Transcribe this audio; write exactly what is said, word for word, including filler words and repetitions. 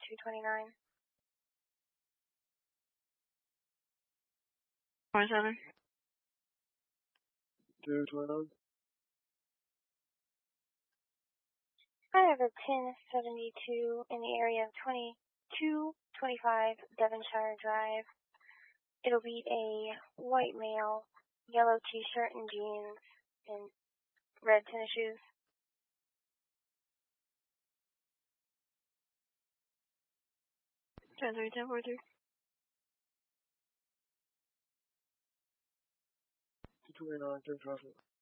two twenty-nine. Four seven. two twenty-nine. I have a ten seventy-two in the area of twenty-two twenty-five Devonshire Drive. It'll be a white male, yellow t-shirt and jeans, and red tennis shoes. ten three ten four three. two twenty-nine, ten traffic.